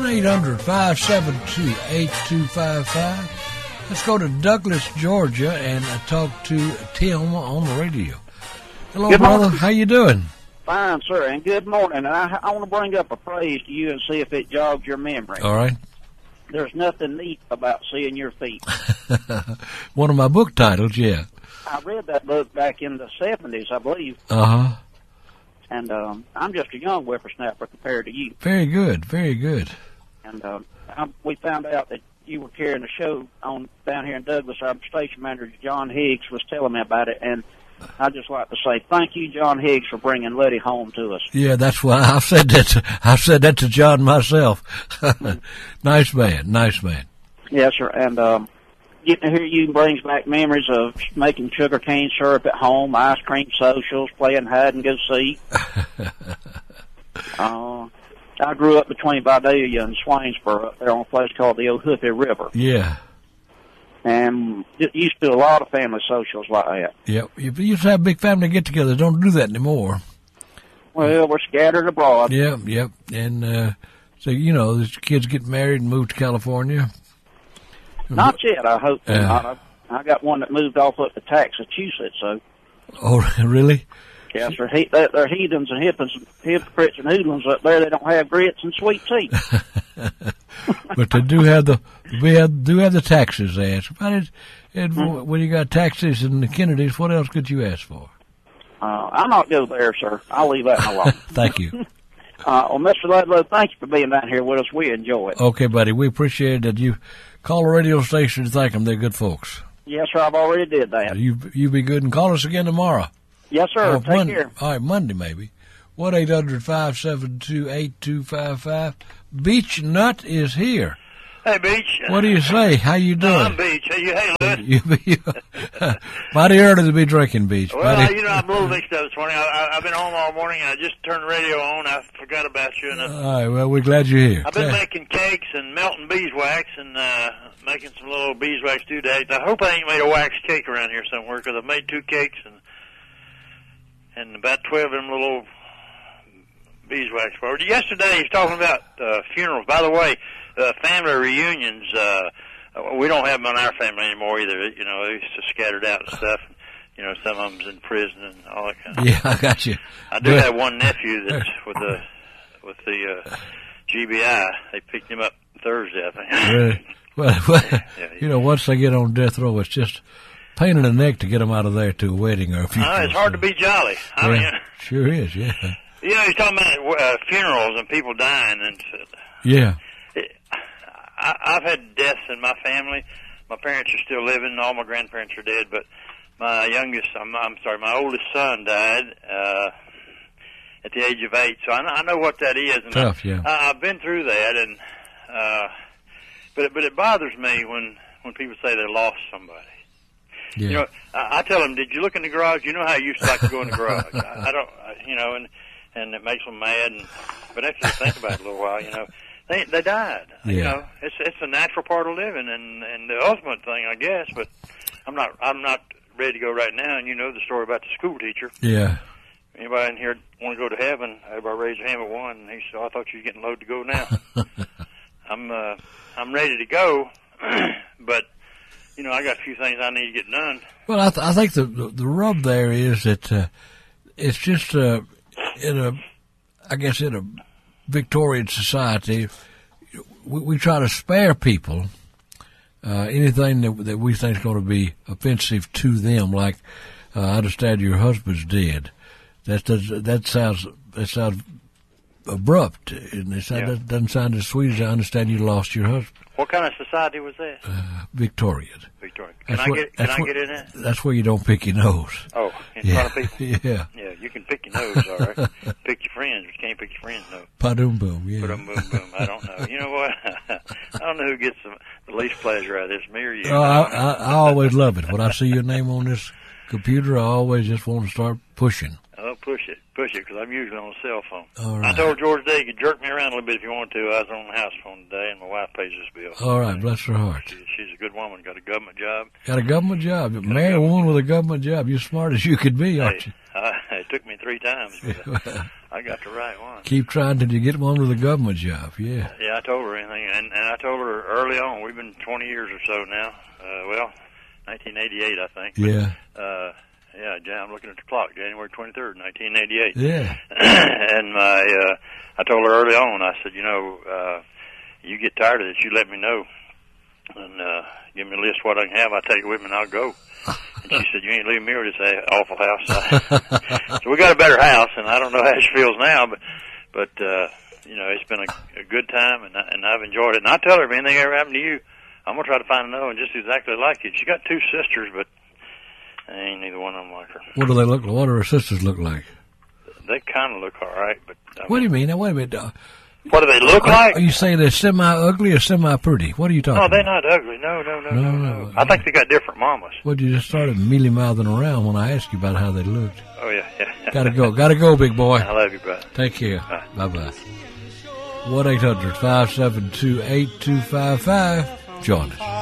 1-800-572-8255. Let's go to Douglas, Georgia, and talk to Tim on the radio. Hello, Good brother. morning. How you doing? Fine, sir, and good morning. And I want to bring up a phrase to you and see if it jogs your memory. All right. There's nothing neat about seeing your feet. One of my book titles, yeah. I read that book back in the 70s, I believe. Uh-huh. And I'm just a young whippersnapper compared to you. Very good, very good. And we found out that you were carrying a show on down here in Douglas. Our station manager, John Higgs, was telling me about it. And I'd just like to say thank you, John Higgs, for bringing Letty home to us. Yeah, that's why I've said that to John myself. Nice man, nice man. Yes, sir. And getting to hear you brings back memories of making sugar cane syrup at home, ice cream socials, playing hide and go seek. I grew up between Vidalia and Swainsboro up there on a place called the Ohoopee River. Yeah. And used to do a lot of family socials like that. Yep. You used to have big family get-togethers. Don't do that anymore. Well, we're scattered abroad. Yep. And so, the kids get married and move to California. Not yet, I hope not. I got one that moved off up to Massachusetts, so. Oh, really? Yes, they're heathens and hypocrites and hoodlums up there. They don't have grits and sweet tea. But they do have the taxes they ask. When you got taxes and the Kennedys, what else could you ask for? I'll not go there, sir. I'll leave that alone. Thank you. Well, Mr. Ludlow, thank you for being down here with us. We enjoy it. Okay, buddy. We appreciate it that you call the radio station and thank them. They're good folks. Yes, sir. I've already did that. You be good and call us again tomorrow. Yes, sir. Take care. All right, Monday maybe. 1-800-572-8255. Beach Nut is here. Hey, Beach. What do you say? How you doing? I'm Beach. Hey, Lud. Mighty early to be drinking, Beach. Well, I'm a little mixed up this morning. I've been home all morning, and I just turned the radio on. I forgot about you. And all right, well, we're glad you're here. I've been making cakes and melting beeswax and making some little beeswax doodads. I hope I ain't made a wax cake around here somewhere, because I've made 2 cakes and about 12 of them little beeswax parties. Yesterday, he was talking about funerals. By the way, family reunions, we don't have them in our family anymore either. They used to scattered out and stuff. Some of them's in prison and all that kind of stuff. Yeah, I got you. I do have one nephew that's with the GBI. They picked him up Thursday, I think. Really? Well, once they get on death row, it's just pain in the neck to get them out of there to a wedding or a funeral. It's hard to be jolly. I mean, sure is, yeah. He's talking about funerals and people dying. And yeah. I've had deaths in my family. My parents are still living. All my grandparents are dead. But my my oldest son died at the age of 8. So I know what that is. And tough, yeah. I've been through that. And but it bothers me when people say they lost somebody. Yeah. I tell them, did you look in the garage? You know how I used to like to go in the garage. I don't, and it makes them mad. But after you think about it a little while, they died. Yeah. It's a natural part of living and the ultimate thing, I guess. But I'm not ready to go right now. And you know the story about the school teacher. Yeah. Anybody in here want to go to heaven? Everybody raised their hand but one. And he said, I thought you were getting low to go now. I'm ready to go, but. I got a few things I need to get done. Well, I think the rub there is that it's just in a Victorian society, we try to spare people anything that we think is going to be offensive to them. Like I understand your husband's dead. That sounds abrupt, and that doesn't sound as sweet as I understand you lost your husband. What kind of society was that? Victorian. Can I get in it? That's where you don't pick your nose. Oh, in front of people? Yeah. Yeah, you can pick your nose, all right. Pick your friends, but you can't pick your friends' nose. Pa-doom boom, yeah. Pa-doom boom boom. I don't know. You know what? I don't know who gets the least pleasure out of this, me or you. Oh, I always love it. When I see your name on this computer, I always just want to start pushing. Oh, push it, because I'm usually on a cell phone. All right. I told George today he could jerk me around a little bit if you wanted to. I was on the house phone today, and my wife pays this bill. All right, bless her heart. She's a good woman, got a government job. Got a government job. Marry a woman with a government job. You're smart as you could be, aren't you? It's It took me 3 times, but I got the right one. Keep trying till you get one with a government job. Yeah. Yeah, I told her anything, and I told her early on. We've been 20 years or so now. 1988, I think. Yeah. Yeah, I'm looking at the clock. January 23rd, 1988. Yeah. And I told her early on. I said, you get tired of this, you let me know, and give me a list of what I can have. I'll take it with me, and I'll go. And she said, you ain't leaving me with this awful house. So we got a better house, and I don't know how she feels now, but it's been a good time, and I've enjoyed it. And I tell her, if anything ever happened to you, I'm going to try to find another one just exactly like you. She got 2 sisters, but ain't neither one of them like her. What do they look like? What do her sisters look like? They kind of look all right, but... What do you mean? Now, wait a minute. What do they look like? Are you saying they're semi-ugly or semi-pretty? What are you talking about? No, they're not ugly. No. I think they got different mamas. Well, you just started mealy-mouthing around when I asked you about how they looked. Oh, yeah. Gotta go, big boy. I love you, brother. Take care. Bye-bye. 1-800-572-8255. Join us.